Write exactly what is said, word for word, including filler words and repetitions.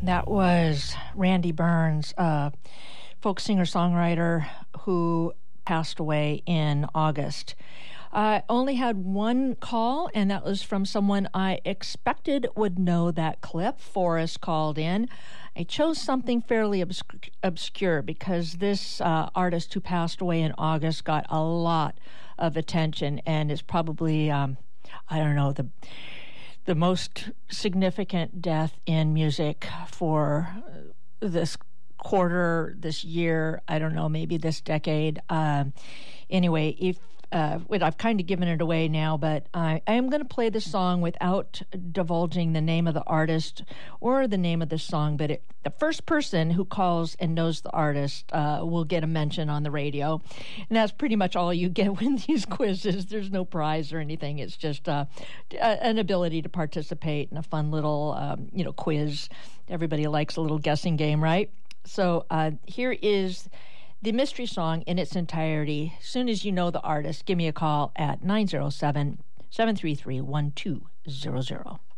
That was Randy Burns, a folk singer-songwriter who passed away in August. I only had one call, and that was from someone I expected would know that clip. Forrest called in. I chose something fairly obs- obscure because this uh, artist who passed away in August got a lot of attention and is probably, um, I don't know, the the most significant death in music for this quarter, this year, I don't know, maybe this decade. Um, anyway, if uh, well, I've kind of given it away now, but I, I am going to play the song without divulging the name of the artist or the name of the song, but it, the first person who calls and knows the artist uh, will get a mention on the radio. And that's pretty much all you get with these quizzes. There's no prize or anything. It's just uh, an ability to participate in a fun little, um, you know, quiz. Everybody likes a little guessing game, right? So uh, here is the mystery song in its entirety. As soon as you know the artist, give me a call at nine zero seven, seven three three, one two zero zero.